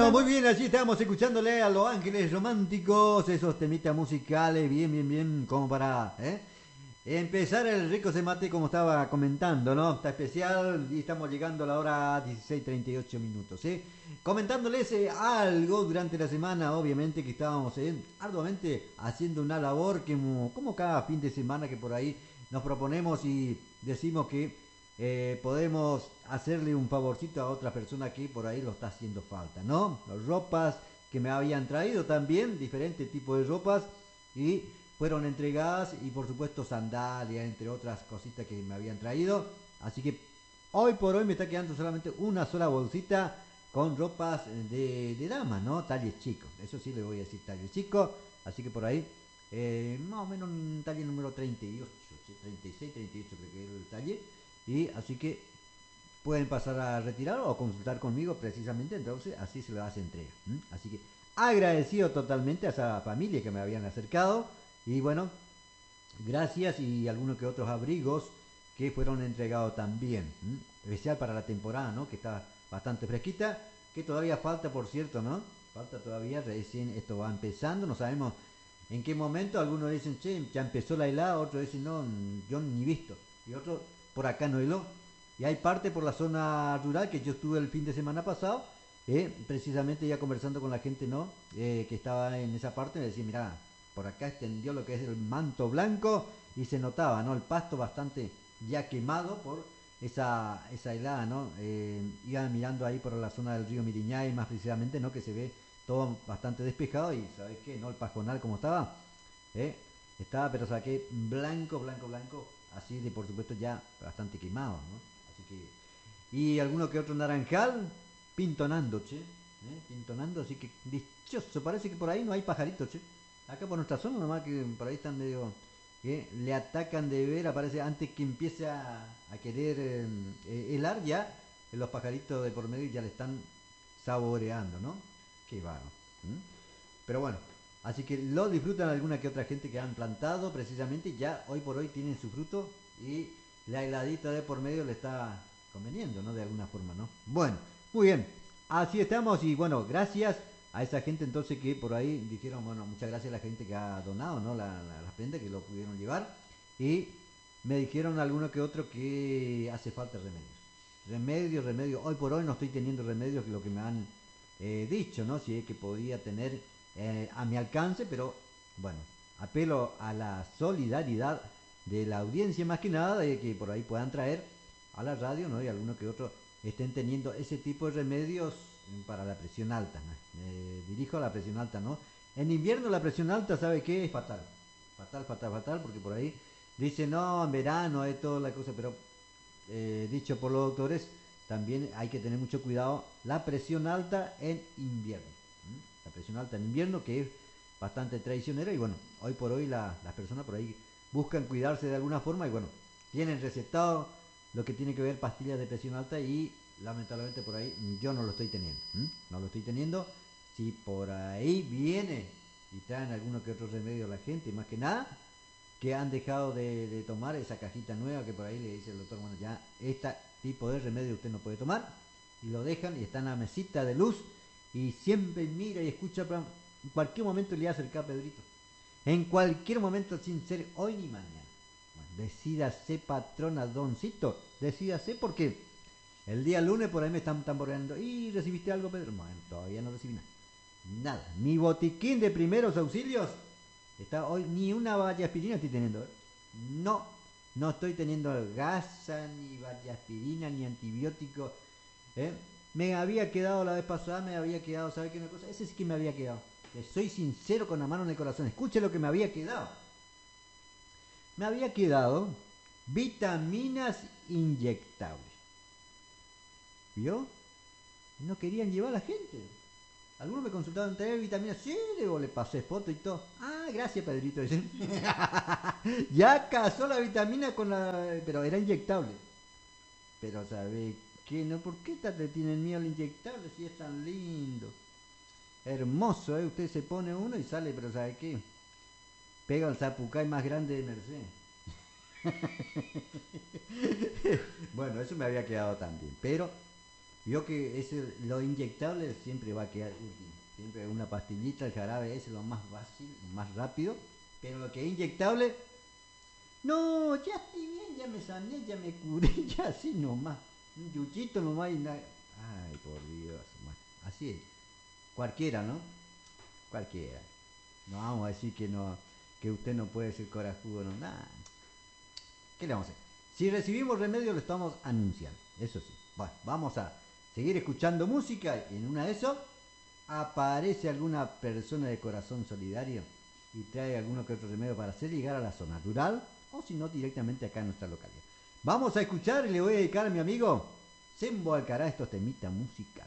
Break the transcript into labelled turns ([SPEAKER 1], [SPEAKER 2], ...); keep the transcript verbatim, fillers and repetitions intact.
[SPEAKER 1] Bueno, muy bien, allí estábamos escuchándole a Los Ángeles Románticos, esos temitas musicales, bien, bien, bien, como para ¿eh? empezar el rico se mate como estaba comentando, ¿no? Está especial y estamos llegando a la hora dieciséis treinta y ocho minutos, ¿eh? Comentándoles eh, algo durante la semana, obviamente que estábamos eh, arduamente haciendo una labor que como, como cada fin de semana que por ahí nos proponemos y decimos que eh, podemos hacerle un favorcito a otra persona que por ahí lo está haciendo falta, ¿no? Las ropas que me habían traído también, diferentes tipos de ropas y fueron entregadas y por supuesto sandalias, entre otras cositas que me habían traído. Así que hoy por hoy me está quedando solamente una sola bolsita con ropas de, de dama, ¿no? Talle chico. Eso sí le voy a decir talle chico. Así que por ahí, eh, más o menos un talle número treinta y ocho, treinta y seis, treinta y ocho creo que era el talle. Y así que pueden pasar a retirar o consultar conmigo precisamente, entonces así se lo hace entrega. ¿m? Así que agradecido totalmente a esa familia que me habían acercado y bueno, gracias y algunos que otros abrigos que fueron entregados también, ¿m? especial para la temporada, ¿no? Que está bastante fresquita, que todavía falta, por cierto, ¿no? Falta todavía, recién esto va empezando, no sabemos en qué momento, algunos dicen, che, ya empezó la helada, otros dicen, no, yo ni visto, y otros, por acá no heló, y hay parte por la zona rural que yo estuve el fin de semana pasado, eh, precisamente ya conversando con la gente, ¿no? Eh, que estaba en esa parte, me decía, mira, por acá extendió lo que es el manto blanco y se notaba, ¿no? El pasto bastante ya quemado por esa, esa helada, ¿no? Eh, iba mirando ahí por la zona del río Miriñay, más precisamente, ¿no? Que se ve todo bastante despejado y, ¿sabes qué? ¿No? El pajonal como estaba, ¿eh? Estaba, pero saqué blanco, blanco, blanco, así de, por supuesto, ya bastante quemado, ¿no? Así que, y alguno que otro naranjal, pintonando, che, ¿eh? Pintonando, así que dichoso, parece que por ahí no hay pajaritos, che. Acá por nuestra zona nomás que por ahí están medio que le atacan de ver, aparece antes que empiece a, a querer eh, eh, helar ya, eh, los pajaritos de por medio ya le están saboreando, ¿no? Qué va. ¿Mm? Pero bueno, así que lo disfrutan alguna que otra gente que han plantado precisamente, ya hoy por hoy tienen su fruto y la heladita de por medio le está conveniendo, ¿no? De alguna forma, ¿no? Bueno, muy bien, así estamos y bueno, gracias a esa gente entonces que por ahí dijeron, bueno, muchas gracias a la gente que ha donado, ¿no? La, la, las prendas que lo pudieron llevar y me dijeron alguno que otro que hace falta remedios. Remedios, remedios. Hoy por hoy no estoy teniendo remedios que lo que me han eh, dicho, ¿no? Si es que podía tener eh, a mi alcance, pero bueno, apelo a la solidaridad de la audiencia más que nada, de que por ahí puedan traer a la radio, ¿no? Y algunos que otros estén teniendo ese tipo de remedios para la presión alta. ¿No? Me dirijo a la presión alta, ¿no? En invierno la presión alta, ¿sabe qué? Es fatal. Fatal, fatal, fatal, porque por ahí dice, no, en verano es toda la cosa, pero eh, dicho por los doctores, también hay que tener mucho cuidado la presión alta en invierno. ¿m? La presión alta en invierno que es bastante traicionera y bueno, hoy por hoy la, las personas por ahí buscan cuidarse de alguna forma y bueno, tienen recetado lo que tiene que ver pastillas de presión alta y lamentablemente por ahí yo no lo estoy teniendo. ¿m? No lo estoy teniendo. Si por ahí viene y traen alguno que otro remedio a la gente, más que nada, que han dejado de, de tomar esa cajita nueva que por ahí le dice el doctor, bueno, ya este tipo de remedio usted no puede tomar, y lo dejan y está en la mesita de luz y siempre mira y escucha, en cualquier momento le acerca a Pedrito, en cualquier momento sin ser hoy ni mañana. Bueno, decídase patrona doncito, decídase porque el día lunes por ahí me están tamboreando, ¿y recibiste algo, Pedro? Bueno, todavía no recibí nada. Nada, mi botiquín de primeros auxilios está hoy, ni una valla aspirina estoy teniendo. ¿eh? No, no estoy teniendo gasa, ni valla aspirina, ni antibiótico. ¿eh? Me había quedado la vez pasada, me había quedado, ¿sabe qué una cosa? Ese sí que me había quedado. Le soy sincero con la mano en el corazón. Escuche lo que me había quedado. Me había quedado vitaminas inyectables. ¿Vio? No querían llevar a la gente. Algunos me consultaban, ¿tenés vitamina C? Luego le pasé foto y todo. Ah, gracias, Pedrito. Ya casó la vitamina con la... Pero era inyectable. Pero, ¿sabe qué? ¿No? ¿Por qué te tienen miedo al inyectable si es tan lindo? Hermoso, ¿eh? Usted se pone uno y sale, pero ¿sabe qué? Pega el zapucay más grande de Mercedes. Bueno, eso me había quedado también. Pero Vio que ese, lo inyectable siempre va a quedar útil. Siempre una pastillita, el jarabe ese es lo más fácil, lo más rápido. Pero lo que es inyectable, no, ya estoy bien, ya me sané, ya me curé, ya así nomás. Un yuchito nomás y nada. Ay, por Dios, bueno, así es. Cualquiera, ¿no? Cualquiera. No vamos a decir que no, que usted no puede ser corajudo, no, nada. ¿Qué le vamos a hacer? Si recibimos remedio lo estamos anunciando, eso sí. Bueno, vamos a seguir escuchando música y en una de esos aparece alguna persona de corazón solidario y trae alguno que otro remedio para hacer llegar a la zona rural o si no directamente acá en nuestra localidad. Vamos a escuchar y le voy a dedicar a mi amigo Sembo Alcaraz estos temitas musicales.